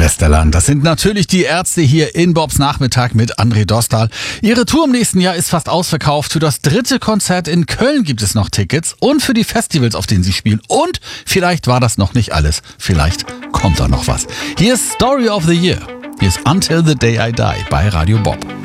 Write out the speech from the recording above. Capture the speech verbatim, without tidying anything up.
Westerland. Das sind natürlich die Ärzte hier in Bobs Nachmittag mit André Dostal. Ihre Tour im nächsten Jahr ist fast ausverkauft. Für das dritte Konzert in Köln gibt es noch Tickets und für die Festivals, auf denen sie spielen. Und vielleicht war das noch nicht alles. Vielleicht kommt da noch was. Hier ist Story of the Year. Hier ist Until the Day I Die bei Radio Bob.